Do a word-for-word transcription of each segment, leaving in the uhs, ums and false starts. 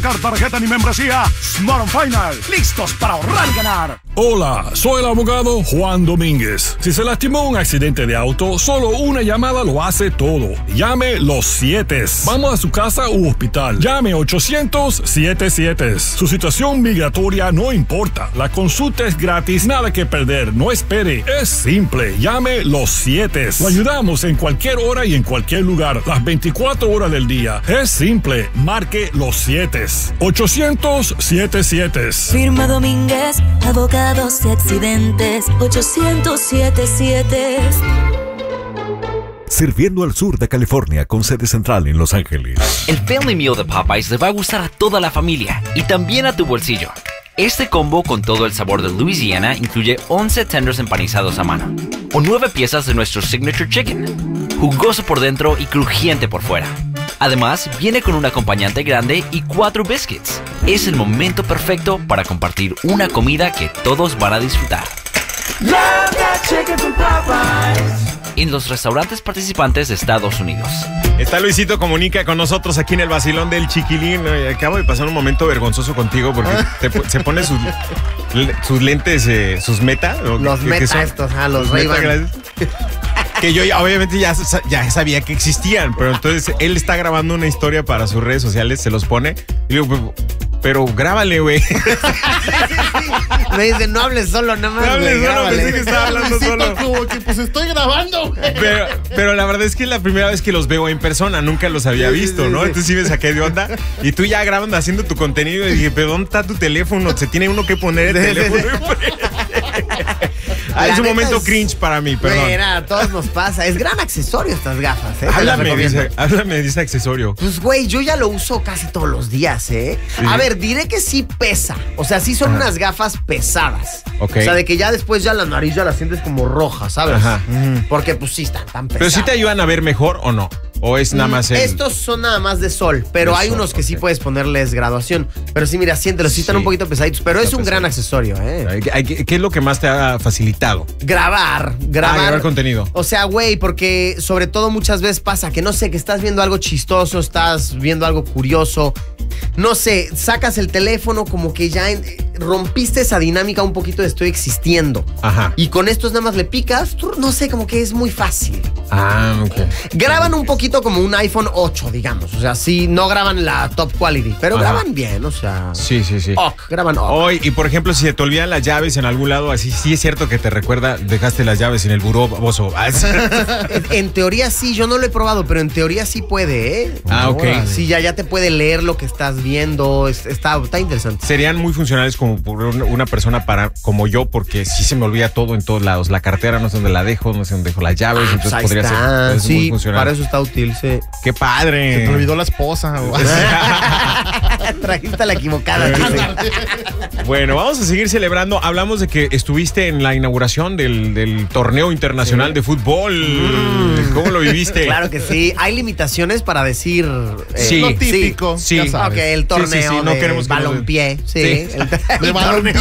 tarjeta ni membresía. Smart and Final, listos para ahorrar y ganar. Hola, soy el abogado Juan Domínguez. Si se lastimó un accidente de auto, solo una llamada lo hace todo. Llame los siete. Vamos a su casa u hospital. Llame ochocientos setenta y siete. Su situación migratoria no importa. La consulta es gratis, nada que perder. No espere. Es simple. Llame los siete. Lo ayudamos en cualquier hora y en cualquier lugar. Las veinticuatro horas del día. Es simple. Marque los siete. ochocientos setenta y siete. Firma Domínguez, abogados y accidentes. ochocientos setenta y siete. Sirviendo al sur de California con sede central en Los Ángeles. El Family Meal de Popeyes le va a gustar a toda la familia y también a tu bolsillo. Este combo con todo el sabor de Louisiana incluye once tenders empanizados a mano o nueve piezas de nuestro Signature Chicken, jugoso por dentro y crujiente por fuera. Además, viene con un acompañante grande y cuatro biscuits. Es el momento perfecto para compartir una comida que todos van a disfrutar. Love that chicken from Popeyes. En los restaurantes participantes de Estados Unidos. Está Luisito Comunica con nosotros aquí en el vacilón del Chiquilín. Acabo de pasar un momento vergonzoso contigo porque te, se pone sus, sus lentes, eh, sus meta. Los meta estos, ah, los Ray-Ban. Que yo ya, obviamente ya, ya sabía que existían, pero entonces él está grabando una historia para sus redes sociales, se los pone y digo, pero grábale, güey. Me dice, no hables solo, nada más. No hables güey, solo, pensé que estaba hablando solo. Como que pues estoy grabando, güey. Pero, pero la verdad es que es la primera vez que los veo en persona, nunca los había visto, ¿no? Entonces sí me saqué de onda. Y tú ya grabando, haciendo tu contenido y dije, pero ¿dónde está tu teléfono? Se tiene uno que poner el teléfono. Ah, es un momento es, cringe para mí, perdón. Mira, a todos nos pasa. Es gran accesorio estas gafas, ¿eh? Háblame de, ese, háblame de ese accesorio. Pues, güey, yo ya lo uso casi todos los días, ¿eh? Sí. A ver, diré que sí pesa. O sea, sí son Ajá. unas gafas pesadas. Okay. O sea, de que ya después ya la nariz ya la sientes como roja, ¿sabes? Ajá. Porque pues sí están tan pesadas. ¿Pero sí te ayudan a ver mejor o no? ¿O es nada más el... Estos son nada más de sol, pero de hay sol, unos que okay. sí puedes ponerles graduación. Pero sí, mira, siéntelos, sí, sí están un poquito pesaditos, pero Está es un pesado. gran accesorio, ¿eh? ¿Qué es lo que más te ha facilitado? Grabar, grabar. Ah, grabar contenido. O sea, güey, porque sobre todo muchas veces pasa que, no sé, que estás viendo algo chistoso, estás viendo algo curioso. No sé, sacas el teléfono como que ya en, rompiste esa dinámica un poquito de estoy existiendo. Ajá. Y con estos nada más le picas, no sé, como que es muy fácil. Ah, ok. Graban un poquito como un iPhone ocho, digamos. O sea, sí, no graban la top quality, pero Ajá. graban bien, o sea. Sí, sí, sí. Ok, graban ok. Hoy, y por ejemplo, si se te olvidan las llaves en algún lado, así sí es cierto que te recuerda, dejaste las llaves en el buró, bozo. en, en teoría sí, yo no lo he probado, pero en teoría sí puede, ¿eh? Ah, ok. Sí, ya, ya te puede leer lo que estás viendo. Está, está interesante. Serían muy funcionales como una persona para, como yo, porque sí se me olvida todo en todos lados. La cartera no sé dónde la dejo, no sé dónde dejo las llaves, ah, entonces pues podría está. ser. Sí, muy funcional. Para eso está útil, sí. ¡Qué padre! Se te olvidó la esposa. Trajiste la equivocada. Bueno, vamos a seguir celebrando. Hablamos de que estuviste en la inauguración del, del torneo internacional sí. de fútbol. Mm. ¿Cómo lo viviste? Claro que sí. Hay limitaciones para decir eh, sí. lo típico. Sí. Ya sabes. Ok, el torneo sí, sí, sí. No de balompié. Sí. sí. El, de balompié.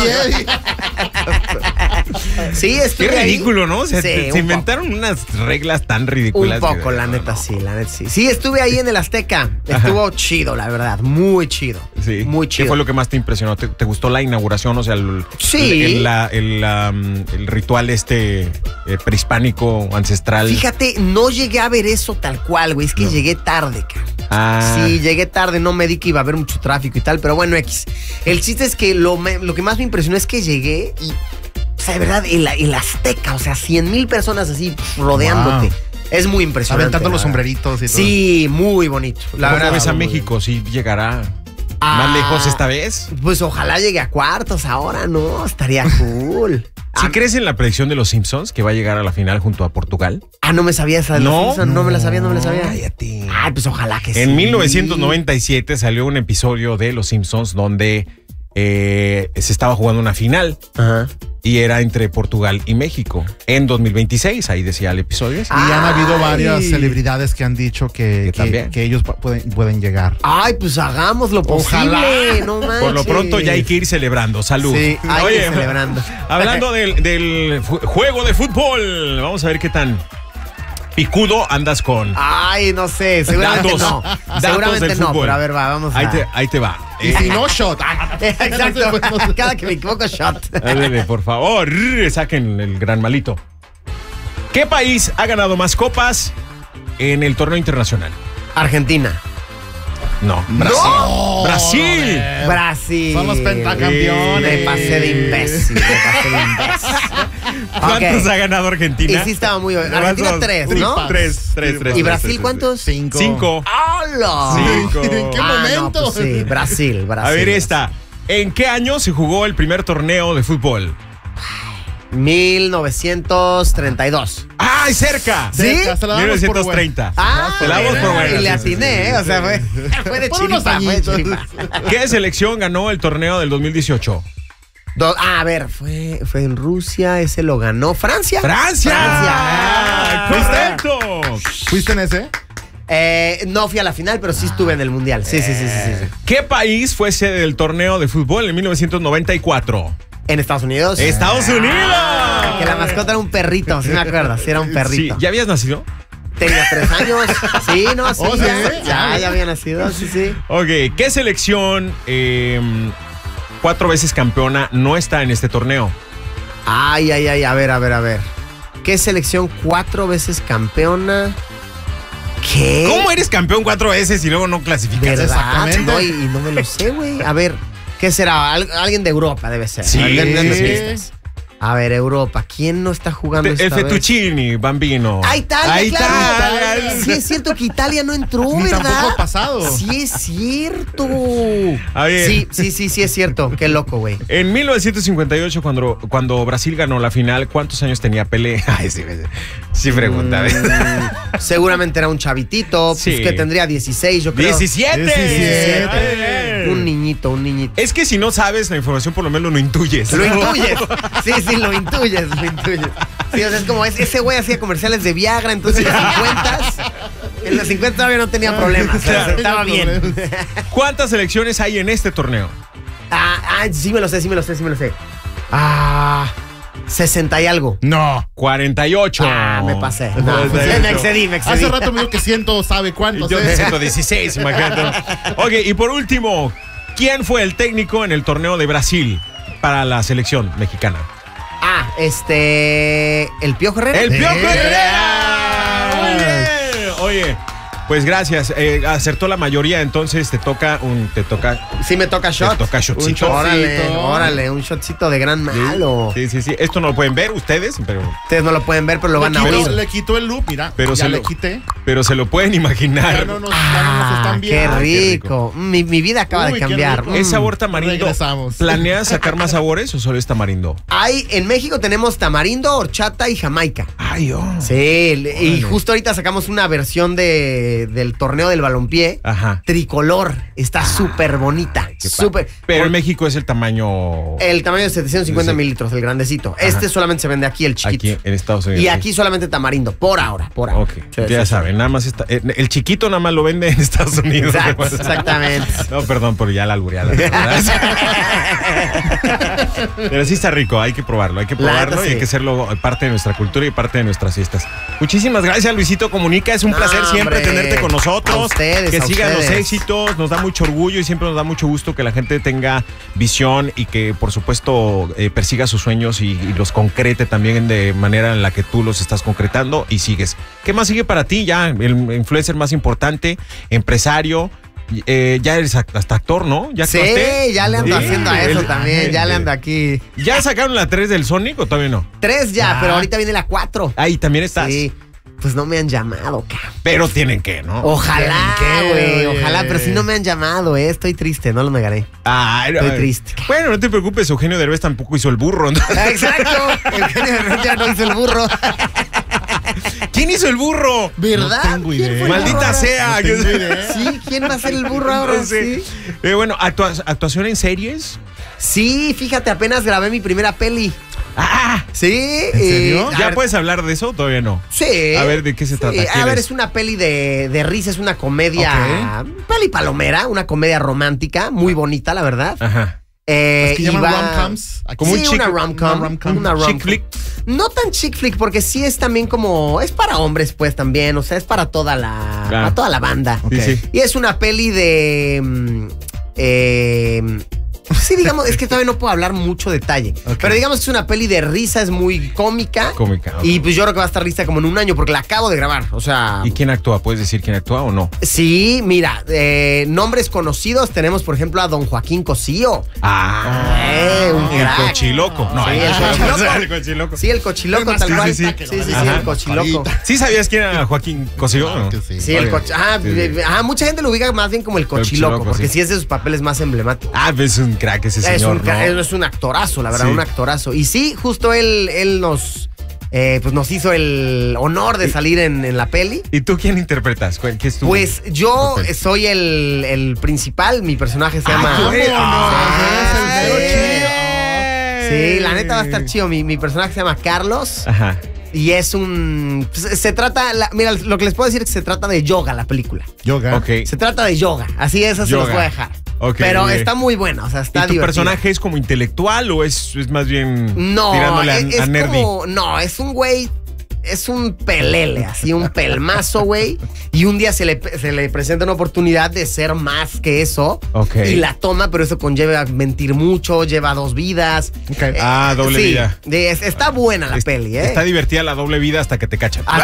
Sí, estuve Qué ridículo, ahí. ¿no? O sea, sí, se inventaron poco. unas reglas tan ridículas. Un poco, la neta sí, la neta sí. Sí, estuve ahí en el Azteca. Estuvo Ajá. chido, la verdad. Muy chido. Sí. Muy chido. ¿Qué fue lo que más te impresionó? ¿Te, te gustó la inauguración? O sea, el, sí. el, el, el, um, el ritual este eh, prehispánico, ancestral. Fíjate, no llegué a ver eso tal cual, güey. Es que no. llegué tarde, cara. Ah. Sí, llegué tarde. No me di que iba a haber mucho tráfico y tal, pero bueno, X. El chiste es que lo, me, lo que más me impresionó es que llegué y... O sea, de verdad, el, el Azteca, o sea, cien mil personas así rodeándote. Wow. Es muy impresionante. Aventando los sombreritos y todo. Sí, muy bonito. La verdad, ves a México, sí llegará ah, más lejos esta vez. Pues ojalá llegue a cuartos ahora, ¿no? Estaría cool. ¿Sí ah, crees en la predicción de los Simpsons que va a llegar a la final junto a Portugal? Ah, no me sabía esa de los ¿No? Simpsons. No, no me la sabía, no me la sabía. Cállate. Ay, pues ojalá que sí. En mil novecientos noventa y siete salió un episodio de los Simpsons donde eh, se estaba jugando una final. Ajá. Y era entre Portugal y México. En dos mil veintiséis, ahí decía el episodio. Y han habido varias celebridades que han dicho que, que, que, que ellos pueden, pueden llegar. Ay, pues hagamos lo posible. Ojalá. No manches. Por lo pronto ya hay que ir celebrando. Salud. Sí, hay Oye, que ir celebrando. Hablando del, del juego de fútbol, vamos a ver qué tan picudo, andas con Ay, no sé, seguramente datos, no. datos Seguramente del no, fútbol. pero a ver, va, vamos a... Ahí te, ahí te va. Y Eh, si no, shot. Exacto, cada que me equivoco, shot. ándale, por favor, saquen el gran malito. ¿Qué país ha ganado más copas en el torneo internacional? Argentina. No, Brasil. ¡No! Brasil. Brasil. Son los pentacampeones. Me pasé de imbécil, me pasé de imbécil. ¿Cuántos Ok. ha ganado Argentina? Y sí estaba muy... Argentina tres, ¿no? Tres, tres, tres. ¿Y tres, Brasil tres, cuántos? Cinco. Cinco. ¡Hola! Cinco. ¿En qué Ah, no, momento? pues sí, Brasil, Brasil. A ver esta. ¿En qué año se jugó el primer torneo de fútbol? mil novecientos treinta y dos. ¡Ay, cerca! ¿Sí? Cerca, se la damos mil novecientos por treinta. Ah, Te la damos por buena. y le Sí, sí, atiné, sí. ¿eh? O sea, fue, fue de Por unos chiripa, fue de añitos. chiripa. ¿Qué selección ganó el torneo del dos mil dieciocho? Do- ah, a ver, fue, fue en Rusia, ese lo ganó Francia. ¡Francia! Francia. ¡Correcto! ¿Fuiste en ese? Eh, no fui a la final, pero sí estuve en el mundial. Sí, sí, sí, sí, sí, sí. ¿Qué país fue sede del torneo de fútbol en mil novecientos noventa y cuatro? ¿En Estados Unidos? ¡Estados Unidos! Que la mascota era un perrito, sí me acuerdo, sí era un Sí, perrito. ¿ya habías nacido? Tenía tres años. Sí, no, sí, Oh, ya, ¿sí? ya, ya había nacido, sí, sí. Ok, ¿qué selección eh, cuatro veces campeona no está en este torneo? Ay, ay, ay, a ver, a ver, a ver. ¿Qué selección cuatro veces campeona? ¿Qué? ¿Cómo eres campeón cuatro veces y luego no clasificas? ¿Verdad? Exactamente. No, y, y no me lo sé, güey. A ver, ¿qué será? Al- alguien de Europa debe ser. Sí, A ver, denme sí. pistas. A ver, Europa. ¿Quién no está jugando El esta vez? fettuccini, bambino. ¡Ah, Italia, ¡Ah, claro! Italia! Sí es cierto que Italia no entró, Ni ¿verdad? tampoco ha pasado. Sí es cierto. A ver. Sí, sí, sí, sí es cierto. Qué loco, güey. En mil novecientos cincuenta y ocho, cuando, cuando Brasil ganó la final, ¿cuántos años tenía Pelé? Ay, sí, sí pregunta. ¿eh? Mm, seguramente era un chavitito, pues Sí. que tendría dieciséis, yo creo. ¡diecisiete! diecisiete. Ay, Un niñito, un niñito. Es que si no sabes la información, por lo menos lo intuyes. Lo intuyes. Sí, sí, lo intuyes, lo intuyes. Sí, o sea, es como es- ese güey hacía comerciales de Viagra, entonces en los cincuenta, en los cincuenta todavía no tenía problemas. o sea, Claro. estaba bien. ¿Cuántas selecciones hay en este torneo? Ah, ah, sí me lo sé, sí me lo sé, sí me lo sé. Ah, sesenta y algo. No. cuarenta y ocho. Ah, me pasé. No, cuarenta y pues, ocho. me excedí, me excedí. Hace rato me dijo que ciento sabe cuántos. Yo ¿eh? de ciento dieciséis, imagínate. Ok, y por último, ¿quién fue el técnico en el torneo de Brasil para la selección mexicana? Ah, este. ¿El Piojo Herrera? ¡El Piojo ¡Eh! Herrera! Muy bien. Oye, pues gracias. Eh, acertó la mayoría, entonces te toca un. Te toca. Sí me toca shot. Te toca shotcito. Un shot. Órale, Shotcito. órale, un shotcito de gran malo. Sí, sí, sí. Esto no lo pueden ver ustedes, pero, Ustedes no lo pueden ver, pero lo Le van a quitó, oír. le quitó el loop, mira. Pero ya se le lo- quité. pero se lo pueden Ya imaginar. no nos, ya no nos Ah, están qué viendo. rico. Mi, mi vida acaba Uy, de qué cambiar. rico. ¿Es Mm. sabor tamarindo? Regresamos. ¿Planeas sacar más sabores o solo es tamarindo? Hay, en México tenemos tamarindo, horchata y jamaica. Ay, oh. Sí, le- y justo ahorita sacamos una versión de, del torneo del balompié. Ajá. Tricolor. Está súper bonita. Qué padre. Súper. Pero en Por- México es el tamaño. El tamaño de setecientos cincuenta Sí. mililitros, el grandecito. Este solamente se vende aquí, el chiquito. Aquí en Estados Unidos. Y aquí solamente tamarindo, por ahora, por ahora. Ok, Sí, ya sí, sí. saben, nada más está. eh, El chiquito nada más lo vende en Estados Unidos. Exacto, exactamente. No, perdón, pero ya la albureada. Pero sí está rico, hay que probarlo, hay que La neta, probarlo y hay sí. que hacerlo parte de nuestra cultura y parte de nuestras fiestas. Muchísimas gracias, Luisito Comunica. Es un No, placer siempre hombre. tenerte con nosotros. A ustedes, que a sigan los ustedes. éxitos, nos da mucho orgullo y siempre nos da mucho gusto que la gente tenga visión y que, por supuesto, eh, persiga sus sueños y, y los concrete también de manera en la que tú los estás concretando y sigues. ¿Qué más sigue para ti ya? El influencer más importante, empresario. Eh, ya eres act- hasta actor, ¿no? ¿Ya Sí, actuaste? ya le ando Sí, haciendo a eso el- también. Ya le ando aquí. ¿Ya sacaron la tres del Sonic o todavía no? Tres ya, Ah. pero ahorita viene la cuatro. Ahí también estás. Sí. Pues no me han llamado, cabrón. Pero tienen que, ¿no? Ojalá, ¿Qué, güey. oye? Ojalá, pero si no me han llamado, eh. Estoy triste, no lo negaré. Ay, no, Estoy eh. triste. Bueno, no te preocupes, Eugenio Derbez tampoco hizo el burro, ¿no? Exacto. Eugenio Derbez ya no hizo el burro. ¿Quién hizo el burro? ¿Verdad? No tengo ¿Quién idea. fue el Maldita burro ahora? sea. No tengo idea. Sí, ¿quién va a ser el burro ahora? No sé. Sí. Eh, bueno, actua- actuación en series. Sí, fíjate, apenas grabé mi primera peli. Ah, Sí. ¿En serio? eh, a ¿ya ver, puedes hablar de eso o todavía no? Sí. A ver, ¿de qué se Sí, trata? A ¿Quién ver, es? es una peli de, de risa, es una comedia. Peli palomera, una comedia romántica, muy bonita, la verdad. Ajá. Eh, Es que y llaman va- rom-coms. Aquí. Como un sí, chick- una rom-com. una rom-com. Una Chick rom-com. flick. No tan chick flick, porque sí es también como. Es para hombres, pues también. O sea, es para toda la. Ah. Para toda la banda. Sí, sí. Y es una peli de. mm, eh, sí, digamos, es que todavía no puedo hablar mucho detalle. Ok. Pero digamos que es una peli de risa, es muy cómica. Cómica, ok. Y pues yo creo que va a estar lista como en un año, porque la acabo de grabar. O sea. ¿Y quién actúa? ¿Puedes decir quién actúa o no? Sí, mira, eh, nombres conocidos tenemos, por ejemplo, a don Joaquín Cosío. Ah, Eh, un el crack. cochiloco. No, Sí, el el cochiloco. cochiloco. El cochiloco. Sí, el cochiloco, Es más, tal sí, cual. sí, Sí, sí. sí, sí, Ajá. el cochiloco. ¿Sí sabías quién era Joaquín Cosío? Claro ¿no? que sí. Sí, el Oye, coch ah, sí, sí. ah, mucha gente lo ubica más bien como el cochiloco, cochiloco, porque sí. sí es de sus papeles más emblemáticos. Ah, pues es un crack ese es, señor, un, ca- ¿no? es un actorazo, la verdad, Sí. un actorazo. Y sí, justo él, él nos, eh, pues nos hizo el honor de salir en, en la peli. ¿Y tú quién interpretas? ¿Cuál- ¿Qué es tu Pues yo papel? soy el, el principal, mi personaje se llama... tú eres- Ah, Sí. es el mero Sí, la neta va a estar chido. Mi, mi personaje se llama Carlos. Ajá. Y es un... pues, se trata... la- mira, lo que les puedo decir es que se trata de yoga, la película. Yoga. Ok. Se trata de yoga. Así es, eso se los Yoga. voy a dejar. Ok, Pero ok. está muy buena, o sea, está ¿Y tu divertida. personaje es como intelectual o es, es más bien No, tirándole a, es, es a nerdy? como... No, es un güey... Es un pelele, así, un pelmazo, güey. Y un día se le, se le presenta una oportunidad de ser más que eso. Ok. Y la toma, pero eso conlleva mentir mucho, lleva dos vidas. Ok. Eh, Ah, doble sí, vida. de- es- está buena la Es- peli, ¿eh? Está divertida la doble vida hasta que te cachan. Ah,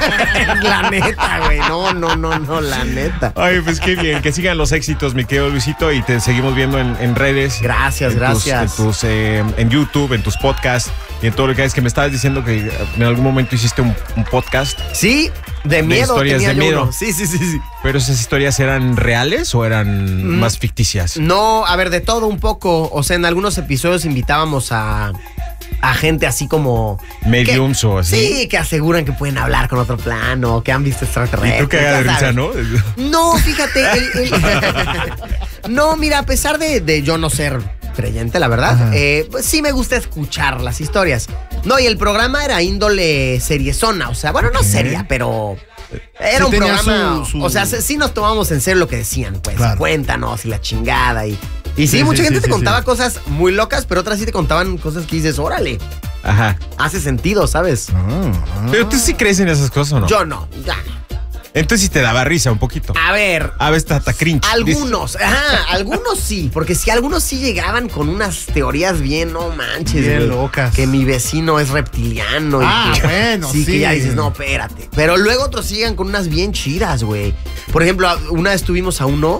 la neta, güey. No, no, no, no, la neta. Ay, pues qué bien. Que sigan los éxitos, mi querido Luisito, y te seguimos viendo en, en redes. Gracias, en tus- gracias. en, tus, eh, en YouTube, en tus podcasts y en todo lo que es que me estabas diciendo que en algún momento hiciste un, un podcast, Sí, de miedo. historias tenía de yo miedo. uno. Sí, sí, sí, sí. pero esas historias eran reales o eran Mm. más ficticias. No, a ver, de todo un poco. O sea, en algunos episodios invitábamos a, a gente así como... Mediums que- o así. Sí, que aseguran que pueden hablar con otro plano, que han visto extraterrestres. Y tú cagas de ya risa, sabes. ¿no? No, fíjate. el- el- no, mira, a pesar de, de yo no ser creyente, la verdad, eh, pues sí me gusta escuchar las historias. No, y el programa era índole seriezona, o sea, bueno, no seria, pero era Sí un tenía programa, su- su- o sea, sí sí nos tomamos en serio lo que decían, pues, Claro. cuéntanos y la chingada y... Y sí, Sí, mucha sí, gente sí, te sí, contaba sí. cosas muy locas, pero otras sí te contaban cosas que dices, órale, Ajá. hace sentido, ¿sabes? Ah, ah. Pero tú sí crees en esas cosas o no. Yo no, ya no. Entonces sí te daba risa un poquito. A ver, A veces hasta cringe. algunos, ajá, algunos sí, porque si algunos sí llegaban con unas teorías bien, no manches, Bien güey, locas. que mi vecino es reptiliano. y Ah, que- bueno, sí, que sí. ya dices, no, espérate. Pero luego otros llegan con unas bien chidas, güey. Por ejemplo, una vez tuvimos a uno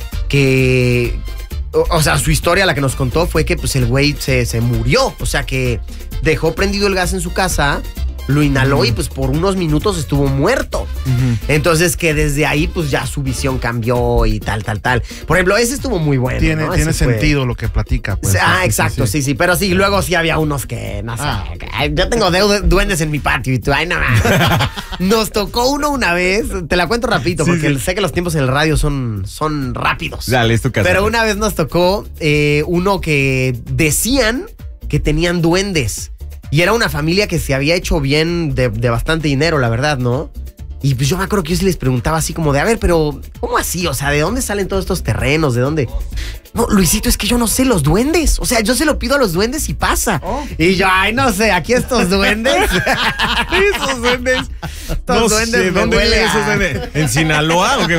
que, o, o sea, su historia, la que nos contó fue que pues el güey se, se murió, o sea, que dejó prendido el gas en su casa, lo inhaló y pues por unos minutos estuvo muerto. Entonces que desde ahí pues ya su visión cambió y tal, tal, tal. Por ejemplo, ese estuvo muy bueno. Tiene, ¿no? tiene Ese fue- sentido lo que platica. Pues. ah, Sí, sí, exacto, sí, sí, pero sí, luego sí había unos que, no sé, Ah. que, ay, yo tengo deu- duendes en mi patio y tú, ay, no, mames. Nos tocó uno una vez, te la cuento rapidito, Sí, porque sí. sé que los tiempos en el radio son, son rápidos. Dale, es tu casa. Pero una vez nos tocó eh, uno que decían que tenían duendes. Y era una familia que se había hecho bien de, de bastante dinero, la verdad, ¿no? Y pues yo me acuerdo que yo sí les preguntaba así como de, a ver, pero ¿cómo así? O sea, ¿de dónde salen todos estos terrenos? ¿De dónde? No, Luisito, es que yo no sé los duendes. O sea, yo se lo pido a los duendes y pasa. Y yo, ay, no sé, aquí estos duendes. Esos duendes. Estos No duendes sé, me ¿dónde huele viven a- esos duendes? ¿En Sinaloa o qué?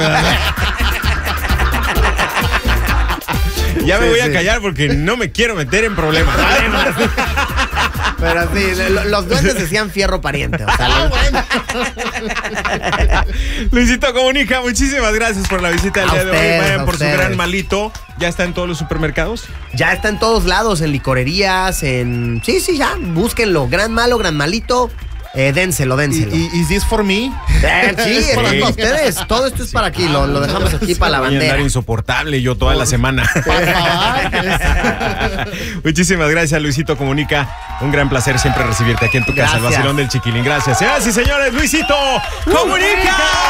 Ya me Sí, voy a sí. callar porque no me quiero meter en problemas. Pero sí, lo- los duendes decían fierro pariente. O sea, los- Luisito Comunica, muchísimas gracias por la visita del A día de hoy. ustedes, Vayan a por su ustedes. gran malito. ¿Ya está en todos los supermercados? Ya está en todos lados, en licorerías, en... Sí, sí, ya, búsquenlo. Gran malo, gran malito. Eh, dénselo, ¿Y, dénselo. y, ¿Is this for me? Eh, sí, es para Sí. ustedes. Todo esto es para aquí. Lo, lo dejamos aquí para la Voy a andar bandera. insoportable yo toda la semana. Por favor. Muchísimas gracias, Luisito Comunica. Un gran placer siempre recibirte aquí en tu casa, el Gracias. vacilón del Chiquilín. Gracias. Señoras y señores, Luisito Comunica.